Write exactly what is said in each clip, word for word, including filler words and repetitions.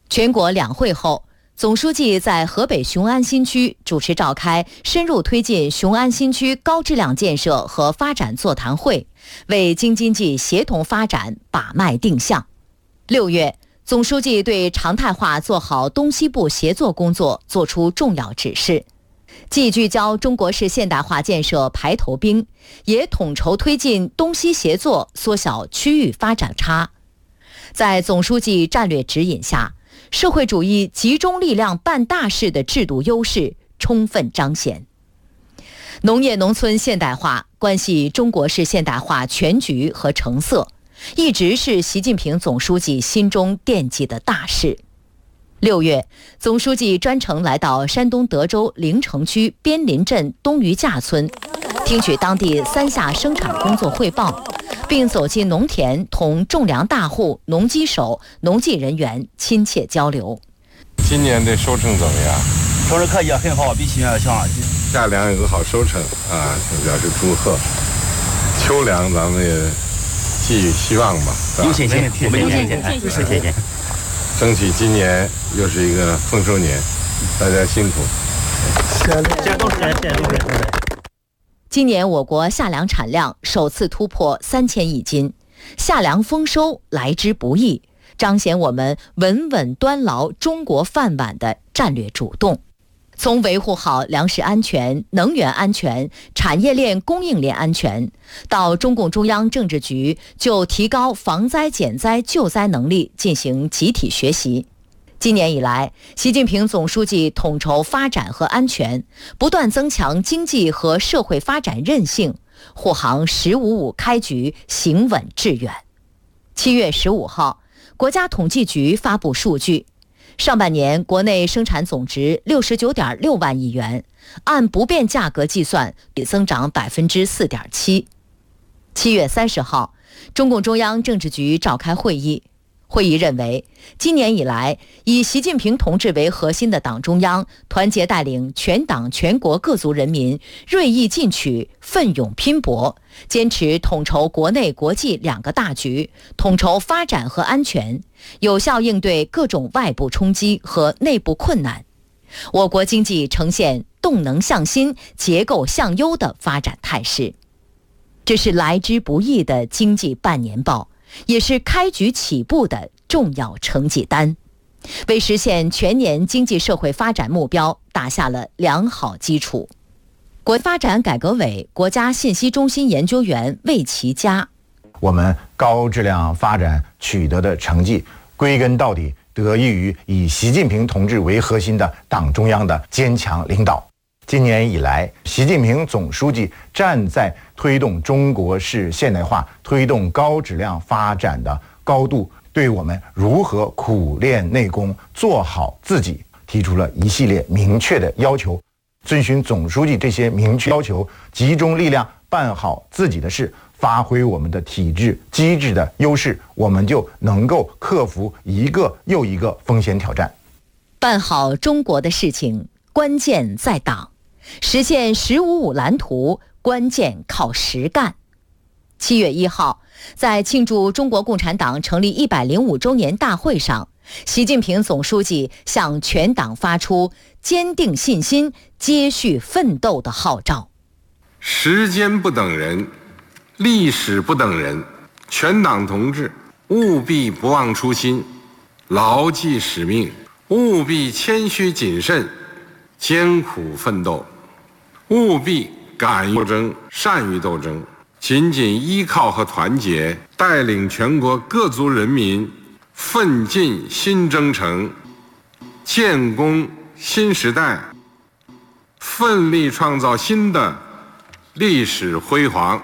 全国两会后，总书记在河北雄安新区主持召开深入推进雄安新区高质量建设和发展座谈会，为京津冀协同发展把脉定向。六月，总书记对常态化做好东西部协作工作作出重要指示，既聚焦中国式现代化建设排头兵，也统筹推进东西协作，缩小区域发展差。在总书记战略指引下，社会主义集中力量办大事的制度优势充分彰显。农业农村现代化关系中国式现代化全局和成色，一直是习近平总书记心中惦记的大事。六月，总书记专程来到山东德州临城区边林镇东余架村，听取当地三下生产工作汇报，并走进农田，同种粮大户、农机手、农技人员亲切交流。 今年的收成怎么样？ 收成可以很好，比去年要强。 夏粮有个好收成啊，表示祝贺。秋粮咱们也寄予希望吧。 有信心，我们有信心，有信心。 争取今年又是一个丰收年，大家辛苦。 谢谢董事长，谢谢董事长。 今年我国夏粮产量首次突破三千亿斤，夏粮丰收来之不易，彰显我们稳稳端牢中国饭碗的战略主动。从维护好粮食安全、能源安全、产业链供应链安全，到中共中央政治局就提高防灾减灾救灾能力进行集体学习。今年以来，习近平总书记统筹发展和安全，不断增强经济和社会发展韧性，护航“十五五”开局，行稳致远。七月十五号，国家统计局发布数据，上半年国内生产总值六十九点六万亿元，按不变价格计算，增长百分之四点七。七月三十号，中共中央政治局召开会议。会议认为，今年以来，以习近平同志为核心的党中央团结带领全党全国各族人民锐意进取、奋勇拼搏，坚持统筹国内国际两个大局，统筹发展和安全，有效应对各种外部冲击和内部困难。我国经济呈现动能向新、结构向优的发展态势。这是来之不易的经济半年报，也是开局起步的重要成绩单，为实现全年经济社会发展目标打下了良好基础。国发展改革委国家信息中心研究员魏其佳： 我们高质量发展取得的成绩，归根到底得益于以习近平同志为核心的党中央的坚强领导。今年以来，习近平总书记站在推动中国式现代化、推动高质量发展的高度，对我们如何苦练内功、做好自己提出了一系列明确的要求。遵循总书记这些明确要求，集中力量办好自己的事，发挥我们的体制机制的优势，我们就能够克服一个又一个风险挑战。 办好中国的事情，关键在党。实现“十五五”蓝图，关键靠实干。七月一号，在庆祝中国共产党成立一百零五周年大会上，习近平总书记向全党发出坚定信心、接续奋斗的号召。 时间不等人，历史不等人，全党同志务必不忘初心，牢记使命，务必谦虚谨慎，艰苦奋斗，务必敢于斗争、善于斗争，紧紧依靠和团结，带领全国各族人民奋进新征程，建功新时代，奋力创造新的历史辉煌。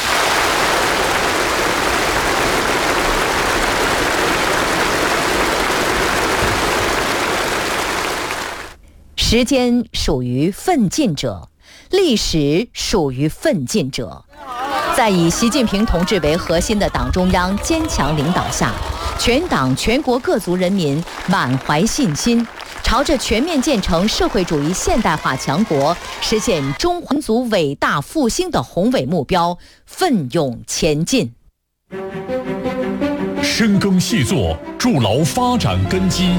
时间属于奋进者，历史属于奋进者。在以习近平同志为核心的党中央坚强领导下，全党全国各族人民满怀信心，朝着全面建成社会主义现代化强国、实现中华民族伟大复兴的宏伟目标奋勇前进。 深耕细作，筑牢发展根基。